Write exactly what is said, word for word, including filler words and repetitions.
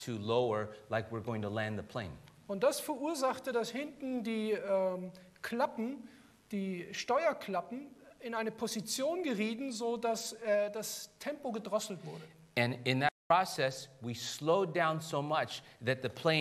to lower like we're going to land the plane. Und das verursachte, dass hinten die ähm, Klappen, die Steuerklappen, in eine Position gerieten, so dass äh, das Tempo gedrosselt wurde. And in that process, we slowed down so much that the plane